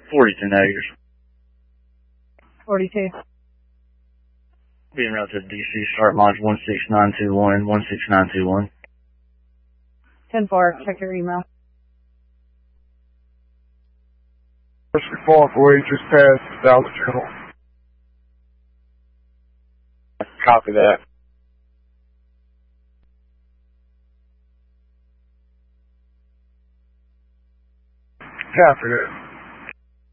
42 negatives. 42. Being routed to DC, start launch 16921, 16921. 10-4, check your email. First fall for just past South Channel. Copy that. Copy that.